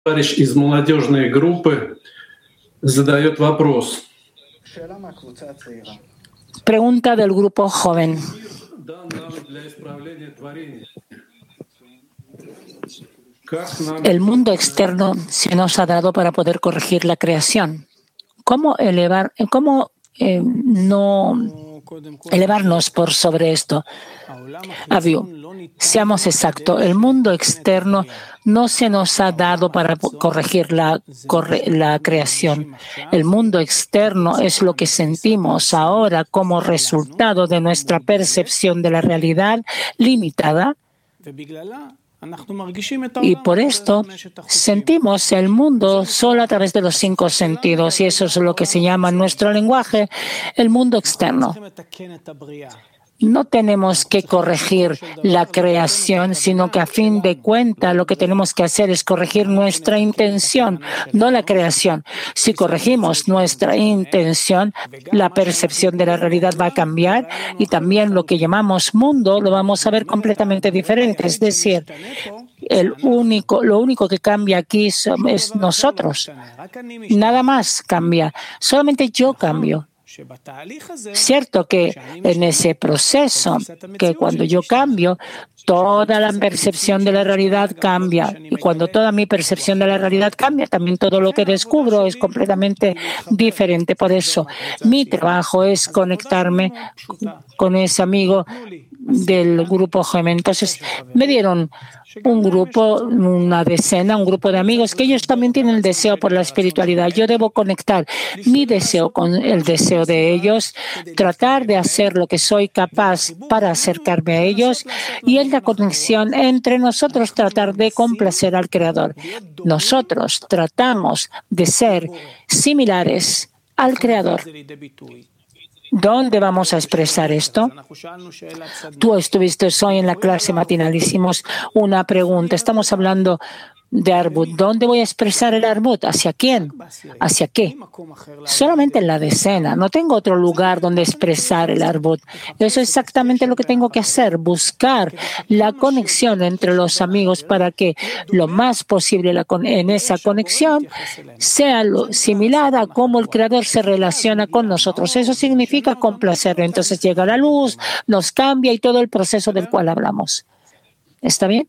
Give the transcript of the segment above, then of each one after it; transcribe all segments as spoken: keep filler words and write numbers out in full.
Товарищ из молодежной группы задает вопрос. Pregunta del grupo joven. El mundo externo se nos ha dado para poder corregir la creación. ¿Cómo elevar, cómo eh, no elevarnos por sobre esto? Aviu, seamos exactos. El mundo externo no se nos ha dado para corregir la, corre, la creación. El mundo externo es lo que sentimos ahora como resultado de nuestra percepción de la realidad limitada. Y por esto sentimos el mundo solo a través de los cinco sentidos, y eso es lo que se llama en nuestro lenguaje el mundo externo. No tenemos que corregir la creación, sino que a fin de cuentas lo que tenemos que hacer es corregir nuestra intención, no la creación. Si corregimos nuestra intención, la percepción de la realidad va a cambiar y también lo que llamamos mundo lo vamos a ver completamente diferente. Es decir, el único, lo único que cambia aquí es nosotros. Nada más cambia. Solamente yo cambio. Cierto que en ese proceso, que cuando yo cambio, toda la percepción de la realidad cambia. Y cuando toda mi percepción de la realidad cambia, también todo lo que descubro es completamente diferente. Por eso, mi trabajo es conectarme con ese amigo del grupo joven. Entonces, me dieron un grupo, una decena, un grupo de amigos que ellos también tienen el deseo por la espiritualidad. Yo debo conectar mi deseo con el deseo de ellos, tratar de hacer lo que soy capaz para acercarme a ellos y en la conexión entre nosotros tratar de complacer al Creador. Nosotros tratamos de ser similares al Creador. ¿Dónde vamos a expresar esto? Tú estuviste hoy en la clase matinal, hicimos una pregunta. Estamos hablando de Arbut. ¿Dónde voy a expresar el Arbut? ¿Hacia quién? ¿Hacia qué? Solamente en la decena. No tengo otro lugar donde expresar el Arbut. Eso es exactamente lo que tengo que hacer, buscar la conexión entre los amigos para que lo más posible la, en esa conexión sea lo similar a cómo el Creador se relaciona con nosotros. Eso significa complacerlo. Entonces llega la luz, nos cambia y todo el proceso del cual hablamos. ¿Está bien?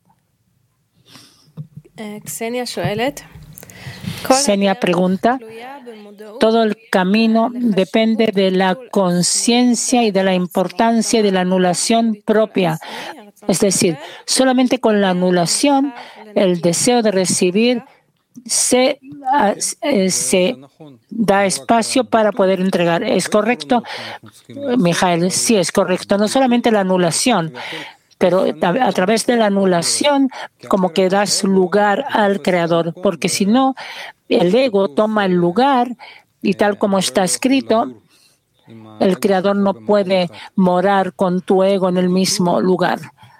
Xenia pregunta, todo el camino depende de la conciencia y de la importancia de la anulación propia. Es decir, solamente con la anulación, el deseo de recibir se, se da espacio para poder entregar. ¿Es correcto, Mijael? Sí, es correcto. No solamente la anulación, pero a través de la anulación como que das lugar al Creador, porque si no, el ego toma el lugar y tal como está escrito, el Creador no puede morar con tu ego en el mismo lugar.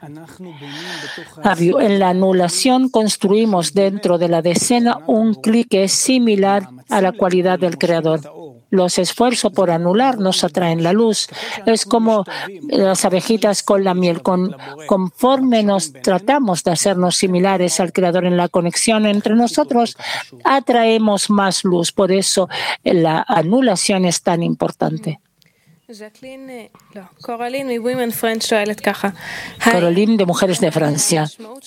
En la anulación construimos dentro de la decena un clic que es similar a la cualidad del Creador. Los esfuerzos por anular nos atraen la luz. Es como las abejitas con la miel. Con, conforme nos tratamos de hacernos similares al Creador en la conexión entre nosotros, atraemos más luz. Por eso la anulación es tan importante. Caroline de Mujeres de Francia.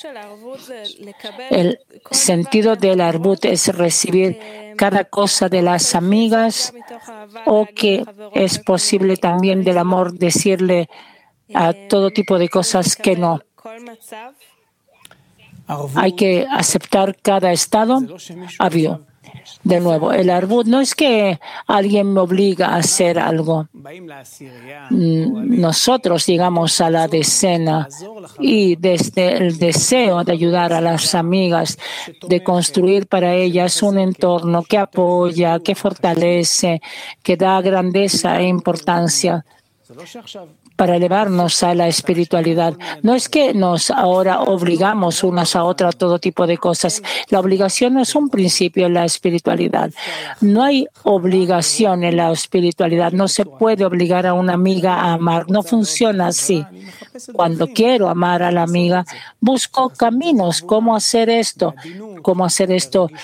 El sentido del Arbut es recibir cada cosa de las amigas, o que es posible también del amor decirle a todo tipo de cosas que no. Hay que aceptar cada estado. Avió. De nuevo, el Arbut no es que alguien me obliga a hacer algo. Nosotros llegamos a la decena y desde el deseo de ayudar a las amigas, de construir para ellas un entorno que apoya, que fortalece, que da grandeza e importancia. para elevarnos a la espiritualidad. No es que nos ahora obligamos unas a otras a todo tipo de cosas. La obligación no es un principio en la espiritualidad. No hay obligación en la espiritualidad. No se puede obligar a una amiga a amar. No funciona así. Cuando quiero amar a la amiga, busco caminos. ¿Cómo hacer esto? ¿Cómo hacer esto